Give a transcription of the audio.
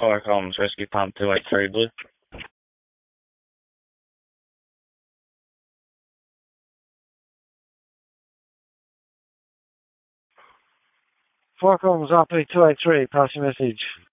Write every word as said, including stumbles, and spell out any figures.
Fire comms, rescue pump two eight three blue. Fire comms R P two eight three, pass your message.